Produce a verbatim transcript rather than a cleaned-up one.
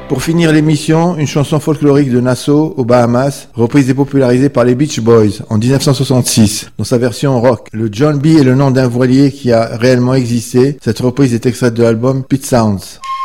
Pour finir l'émission, une chanson folklorique de Nassau, aux Bahamas, reprise et popularisée par les Beach Boys en dix-neuf cent soixante-six, dans sa version rock. Le John B est le nom d'un voilier qui a réellement existé. Cette reprise est extraite de l'album Pete Sounds.